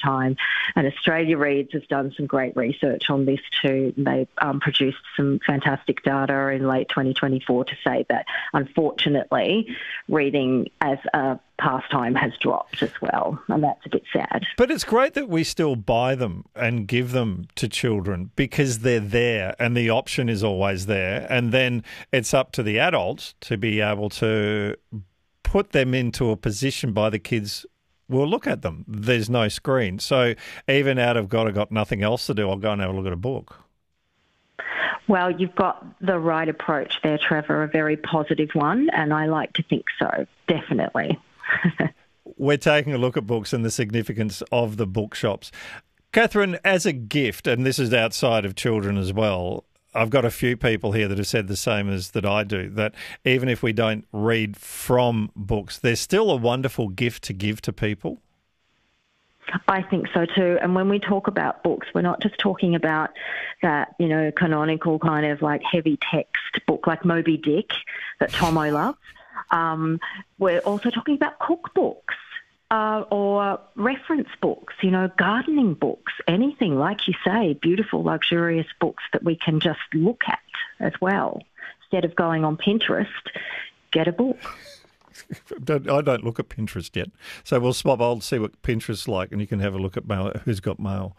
time. And Australia Reads has done some great research on this too. They produced some fantastic data in late 2024 to say that, unfortunately, reading as a pastime has dropped as well, and that's a bit sad. But it's great that we still buy them and give them to children because they're there and the option is always there, and then it's up to the adults to be able to put them into a position by the kids. We'll look at them. There's no screen. So even out of I got nothing else to do, I'll go and have a look at a book. Well, you've got the right approach there, Trevor, a very positive one, and I like to think so, definitely. We're taking a look at books and the significance of the bookshops. Catherine, as a gift, and this is outside of children as well, I've got a few people here that have said the same as that I do, that even if we don't read from books, there's still a wonderful gift to give to people. I think so too. And when we talk about books, we're not just talking about that, canonical kind of like heavy text book like Moby Dick that Tomo loves. We're also talking about cookbooks or reference books, gardening books, anything, like you say, beautiful, luxurious books that we can just look at as well. Instead of going on Pinterest, get a book. I don't look at Pinterest yet. So we'll swap. I'll see what Pinterest's like, and you can have a look at who's got mail.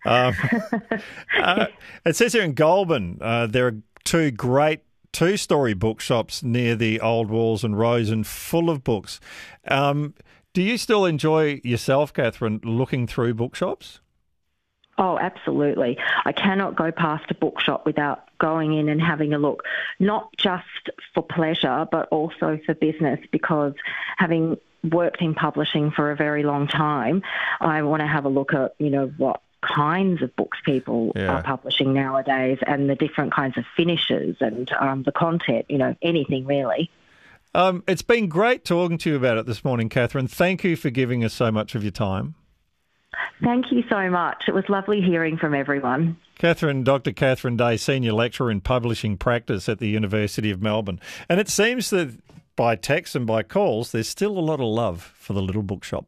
It says here in Goulburn, there are two great two-storey bookshops near the Old Walls and Rosen full of books. Do you still enjoy yourself, Catherine, looking through bookshops? Oh, absolutely. I cannot go past a bookshop without going in and having a look, not just for pleasure, but also for business, because having worked in publishing for a very long time, I want to have a look at, what kinds of books people are publishing nowadays and the different kinds of finishes and the content, anything really. It's been great talking to you about it this morning, Catherine. Thank you for giving us so much of your time. Thank you so much. It was lovely hearing from everyone. Dr. Catherine Day, Senior Lecturer in Publishing Practice at the University of Melbourne. And it seems that by text and by calls, there's still a lot of love for the little bookshop.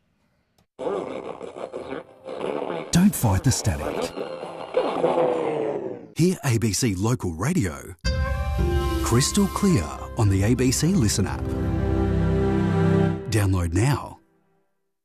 Don't fight the static. Hear ABC Local Radio crystal clear on the ABC Listen app. Download now.